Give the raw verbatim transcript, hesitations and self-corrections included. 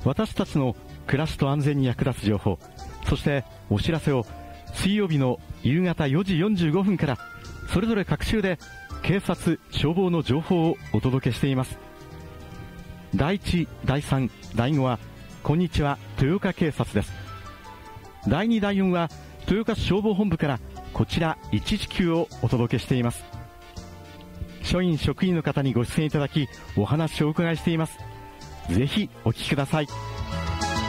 私たちの暮らしと安全に役立つ情報、そしてお知らせを水曜日の夕方よじよんじゅうごふんからそれぞれ各週で警察・消防の情報をお届けしています。だいいち、だいさん、だいごはこんにちは豊岡警察です。だいに、だいよんは豊岡市消防本部からこちらいちいちきゅうをお届けしています。署員職員の方にご出演いただきお話をお伺いしています。ぜひお聞きください。